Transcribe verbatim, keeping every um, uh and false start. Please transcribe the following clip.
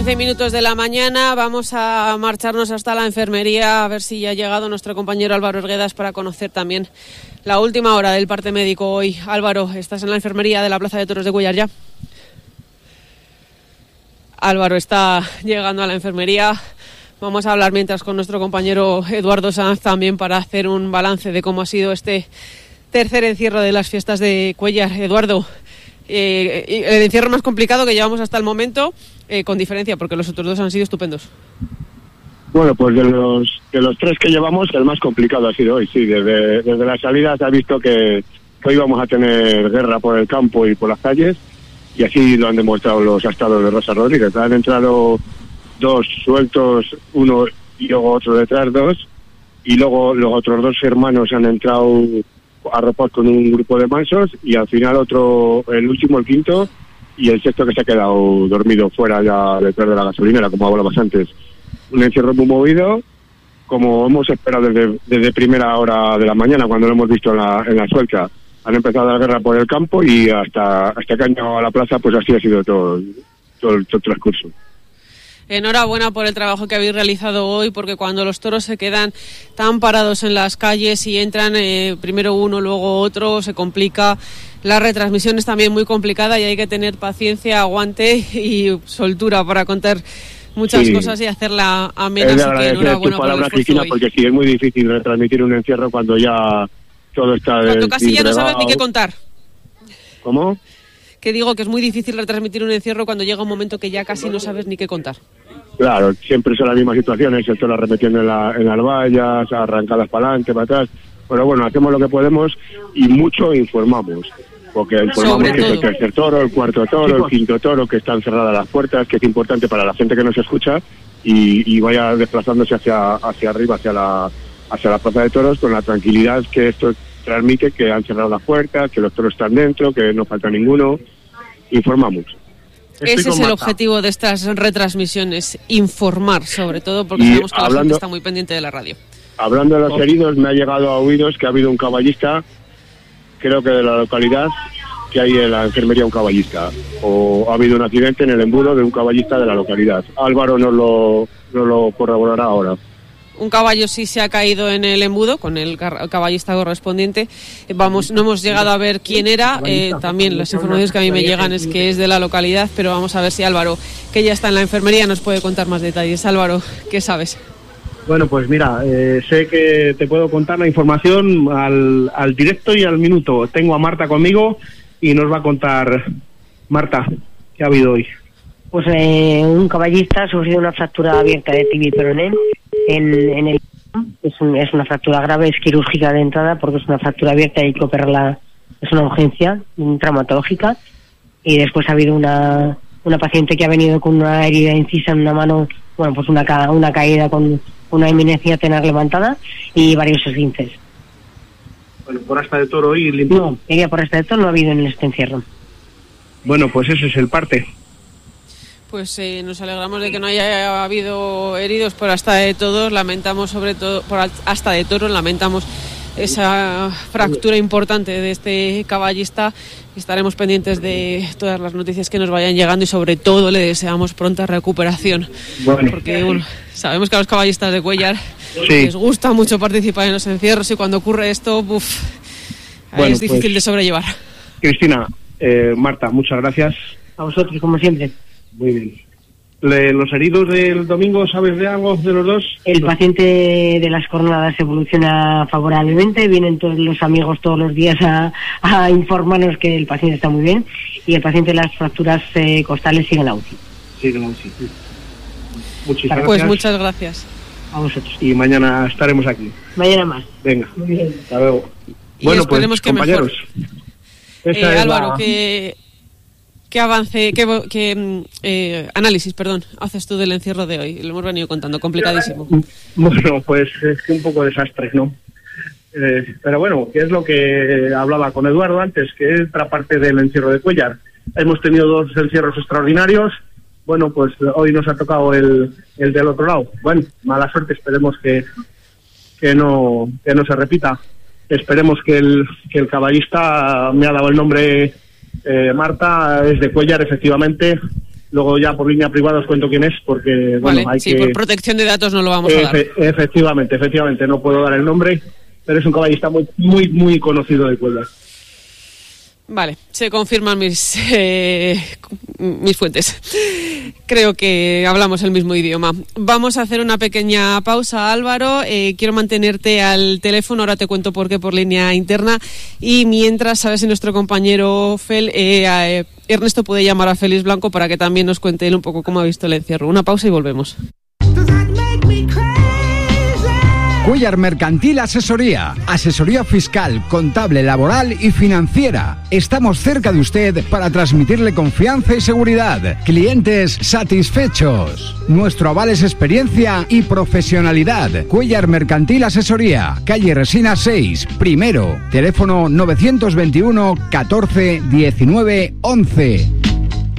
quince minutos de la mañana, vamos a marcharnos hasta la enfermería a ver si ya ha llegado nuestro compañero Álvaro Erguedas para conocer también la última hora del parte médico hoy. Álvaro, ¿estás en la enfermería de la Plaza de Toros de Cuéllar ya? Álvaro está llegando a la enfermería. Vamos a hablar mientras con nuestro compañero Eduardo Sanz también para hacer un balance de cómo ha sido este tercer encierro de las fiestas de Cuéllar. Eduardo, eh, el encierro más complicado que llevamos hasta el momento, eh, con diferencia, porque los otros dos han sido estupendos. Bueno, pues de los de los tres que llevamos, el más complicado ha sido hoy, sí. Desde, desde la salida se ha visto que, que hoy vamos a tener guerra por el campo y por las calles, y así lo han demostrado los astados de Rosa Rodríguez. Han entrado dos sueltos, uno y luego otro detrás, dos, y luego los otros dos hermanos han entrado arropados con un grupo de mansos, y al final otro, el último, el quinto, y el sexto que se ha quedado dormido fuera ya detrás de la gasolinera, como hablabas antes. Un encierro muy movido, como hemos esperado desde, desde primera hora de la mañana, cuando lo hemos visto en la, en la suelta. Han empezado la guerra por el campo y hasta, hasta que han llegado a la plaza, pues así ha sido todo, todo, el, todo el transcurso. Enhorabuena por el trabajo que habéis realizado hoy, porque cuando los toros se quedan tan parados en las calles y entran eh, primero uno, luego otro, se complica. La retransmisión es también muy complicada y hay que tener paciencia, aguante y soltura para contar muchas sí. cosas y hacerla amena. Es de agradecer tu palabra, Cristina, hoy. Porque sí, es muy difícil retransmitir un encierro cuando ya todo está... Cuando casi ya no sabes ni qué contar. ¿Cómo? Que digo que es muy difícil retransmitir un encierro cuando llega un momento que ya casi no sabes ni qué contar. Claro, siempre son las mismas situaciones, el toro arremetiendo en, la, en las vallas, arrancadas para adelante, para atrás. Pero bueno, hacemos lo que podemos y mucho informamos. Porque informamos que es el tercer toro, el cuarto toro, el quinto toro, que están cerradas las puertas, que es importante para la gente que nos escucha y, y vaya desplazándose hacia, hacia arriba, hacia la, hacia la plaza de toros, con la tranquilidad que esto transmite, que han cerrado las puertas, que los toros están dentro, que no falta ninguno. Informamos. Ese es el objetivo de estas retransmisiones, informar, sobre todo porque y sabemos que hablando, la gente está muy pendiente de la radio. Hablando de los heridos, me ha llegado a oídos que ha habido un caballista, creo que de la localidad, que hay en la enfermería un caballista, o ha habido un accidente en el embudo de un caballista de la localidad. Álvaro nos lo, nos lo corroborará ahora. Un caballo sí se ha caído en el embudo con el caballista correspondiente. Vamos, no hemos llegado a ver quién era. Eh, también las informaciones que a mí me llegan es que es de la localidad, pero vamos a ver si Álvaro, que ya está en la enfermería, nos puede contar más detalles. Álvaro, ¿qué sabes? Bueno, pues mira, eh, sé que te puedo contar la información al, al directo y al minuto. Tengo a Marta conmigo y nos va a contar. Marta, ¿qué ha habido hoy? Pues eh, un caballista ha sufrido una fractura abierta de tibia y peroné en, en el es, un, es una fractura grave, es quirúrgica de entrada porque es una fractura abierta y hay que operarla, es una urgencia un traumatológica. Y después ha habido una una paciente que ha venido con una herida incisa en una mano, bueno, pues una ca- una caída con una eminencia tenar levantada y varios esguinces. Bueno, por asta de toro y limpio. No, herida por asta de toro no ha habido en este encierro. Bueno, pues ese es el parte. Pues eh, nos alegramos de que no haya habido heridos por asta de toros, lamentamos sobre todo por asta de toros, lamentamos esa fractura importante de este caballista. Estaremos pendientes de todas las noticias que nos vayan llegando y sobre todo le deseamos pronta recuperación. Bueno, porque bueno, sabemos que a los caballistas de Cuéllar sí. les gusta mucho participar en los encierros y cuando ocurre esto, uf, bueno, es difícil pues, de sobrellevar. Cristina, eh, Marta, muchas gracias. A vosotros, como siempre. Muy bien. Le, ¿Los heridos del domingo, sabes de algo de los dos? El paciente de las cornadas evoluciona favorablemente, vienen todos los amigos todos los días a, a informarnos que el paciente está muy bien y el paciente de las fracturas eh, costales sigue en la U C I. Sigue en la U C I. Muchísimas pues gracias. muchas gracias. A vosotros. Y mañana estaremos aquí. Mañana más. Venga. Muy bien. Hasta luego. Y bueno, esperemos pues, que compañeros. Mejor. Eh, Álvaro, la... que... ¿Qué avance, qué, qué eh, análisis, perdón, haces tú del encierro de hoy? Lo hemos venido contando, complicadísimo. Bueno, pues es que un poco desastre, ¿no? Eh, pero bueno, que es lo que hablaba con Eduardo antes, que es otra parte del encierro de Cuéllar. Hemos tenido dos encierros extraordinarios, bueno, pues hoy nos ha tocado el, el del otro lado. Bueno, mala suerte, esperemos que, que, no, que no se repita. Esperemos que el, que el caballista, me ha dado el nombre... Eh, Marta, es de Cuéllar, efectivamente, Luego ya por línea privada os cuento quién es, porque bueno, vale, hay sí, que... por protección de datos no lo vamos a dar. Efe- efectivamente, efectivamente, no puedo dar el nombre, pero es un caballista muy, muy, muy conocido de Cuellar. Vale, se confirman mis eh, mis fuentes. Creo que hablamos el mismo idioma. Vamos a hacer una pequeña pausa, Álvaro. Eh, quiero mantenerte al teléfono, ahora te cuento por qué, por línea interna. Y mientras, sabes si nuestro compañero Fel, eh, eh, Ernesto puede llamar a Félix Blanco para que también nos cuente él un poco cómo ha visto el encierro. Una pausa y volvemos. Cuellar Mercantil Asesoría, asesoría fiscal, contable, laboral y financiera. Estamos cerca de usted para transmitirle confianza y seguridad. Clientes satisfechos. Nuestro aval es experiencia y profesionalidad. Cuellar Mercantil Asesoría, calle Resina seis, primero. Teléfono novecientos veintiuno catorce diecinueve once.